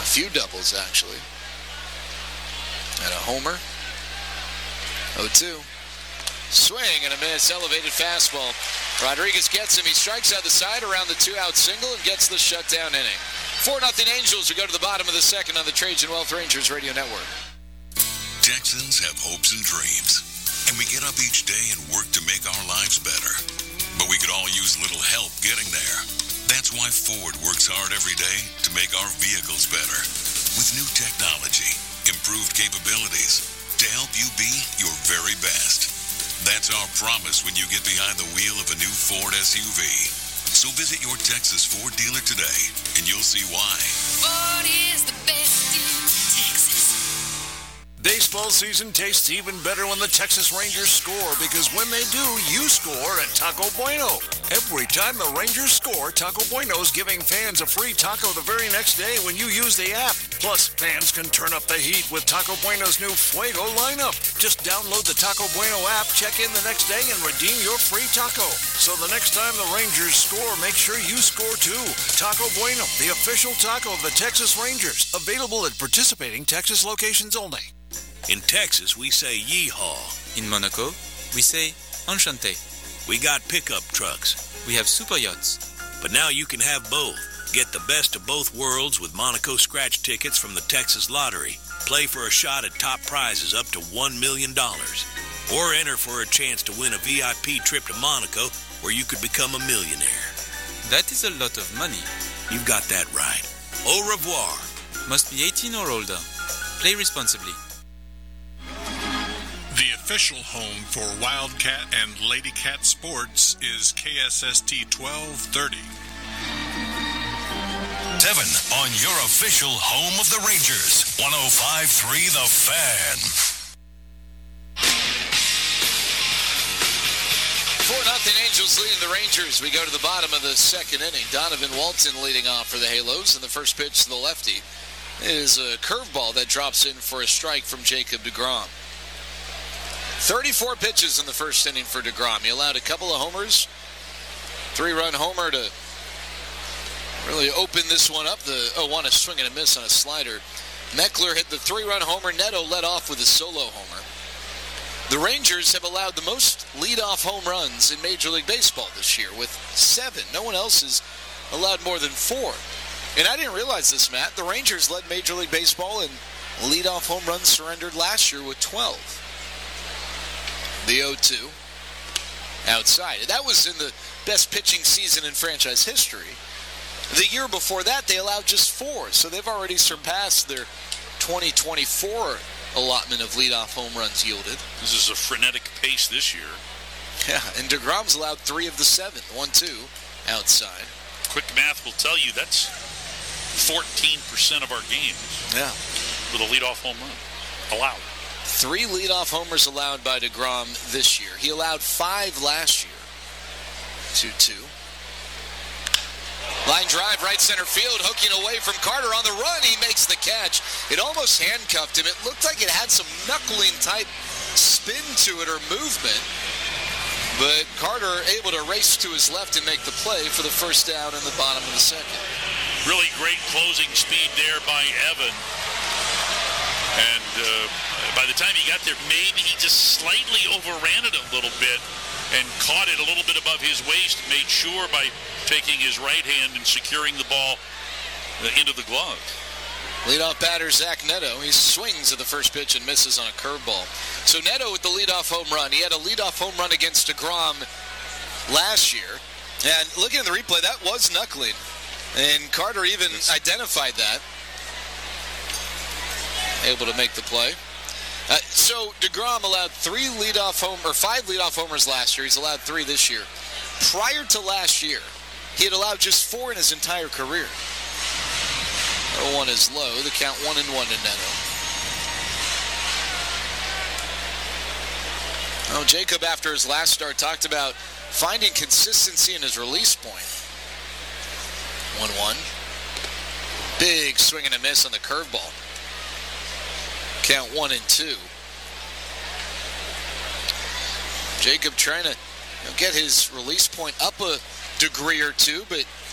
few doubles, actually. And a homer. 0-2. Swing and a miss. Elevated fastball. Rodriguez gets him. He strikes out the side around the 2-out single and gets the shutdown inning. 4-0 Angels. We go to the bottom of the second on the Trajan Wealth Rangers Radio Network. Texans have hopes and dreams, and we get up each day and work to make our lives better. But we could all use a little help getting there. That's why Ford works hard every day to make our vehicles better. With new technology, improved capabilities, to help you be your very best. That's our promise when you get behind the wheel of a new Ford SUV. So visit your Texas Ford dealer today, and you'll see why. Ford is the best in Texas. Baseball season tastes even better when the Texas Rangers score, because when they do, you score at Taco Bueno. Every time the Rangers score, Taco Bueno's giving fans a free taco the very next day when you use the app. Plus, fans can turn up the heat with Taco Bueno's new Fuego lineup. Just download the Taco Bueno app, check in the next day, and redeem your free taco. So the next time the Rangers score, make sure you score too. Taco Bueno, the official taco of the Texas Rangers. Available at participating Texas locations only. In Texas, we say yeehaw. In Monaco, we say enchanté. We got pickup trucks. We have super yachts. But now you can have both. Get the best of both worlds with Monaco scratch tickets from the Texas Lottery. Play for a shot at top prizes up to $1 million. Or enter for a chance to win a VIP trip to Monaco where you could become a millionaire. That is a lot of money. You've got that right. Au revoir. Must be 18 or older. Play responsibly. The official home for Wildcat and Ladycat sports is KSST 1230. 7 on your official home of the Rangers. 105.3 The Fan. 4-0 Angels leading the Rangers. We go to the bottom of the second inning. Donovan Walton leading off for the Halos, and the first pitch to the lefty is a curveball that drops in for a strike from Jacob deGrom. 34 pitches in the first inning for deGrom. He allowed a couple of homers. 3-run homer to really open this one up. One a swing and a miss on a slider. Meckler hit the 3-run homer. Neto led off with a solo homer. The Rangers have allowed the most leadoff home runs in Major League Baseball this year with 7. No one else has allowed more than 4. And I didn't realize this, Matt. The Rangers led Major League Baseball in leadoff home runs surrendered last year with 12. The 0-2 outside. That was in the best pitching season in franchise history. The year before that, they allowed just 4, so they've already surpassed their 2024 allotment of leadoff home runs yielded. This is a frenetic pace this year. Yeah, and deGrom's allowed 3 of the 7. 1-2 outside. Quick math will tell you that's 14% of our games. Yeah. With a leadoff home run allowed. 3 leadoff homers allowed by deGrom this year. He allowed 5 last year. 2-2. Line drive, right center field, hooking away from Carter on the run. He makes the catch. It almost handcuffed him. It looked like it had some knuckling type spin to it or movement. But Carter able to race to his left and make the play for the first down in the bottom of the second. Really great closing speed there by Evan. And by the time he got there, maybe he just slightly overran it a little bit and caught it a little bit above his waist, made sure by taking his right hand and securing the ball into the glove. Leadoff batter Zach Neto. He swings at the first pitch and misses on a curveball. So Neto with the leadoff home run. He had a leadoff home run against deGrom last year. And looking at the replay, that was knuckling. And Carter even identified that. Able to make the play. So deGrom allowed 5 leadoff homers last year. He's allowed 3 this year. Prior to last year, he had allowed just 4 in his entire career. 0-1 is low. The count 1-1 to Neto. Oh, Jacob, after his last start, talked about finding consistency in his release point. 1-1. Big swing and a miss on the curveball. Count 1-2. Jacob trying to get his release point up a degree or two, but